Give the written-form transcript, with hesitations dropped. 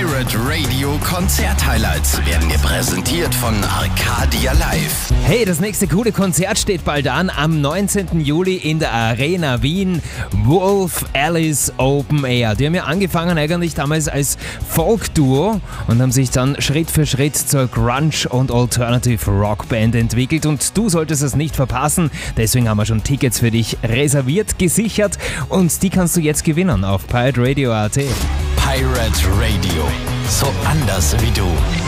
Pirate Radio Konzert-Highlights werden dir präsentiert von Arcadia Live. Hey, das nächste coole Konzert steht bald an. Am 19. Juli in der Arena Wien. Wolf Alice Open Air. Die haben ja angefangen eigentlich damals als Folk-Duo und haben sich dann Schritt für Schritt zur Grunge- und Alternative-Rock-Band entwickelt. Und du solltest es nicht verpassen. Deswegen haben wir schon Tickets für dich reserviert, gesichert. Und die kannst du jetzt gewinnen auf pirateradio.at. Pirate Radio. So anders wie du.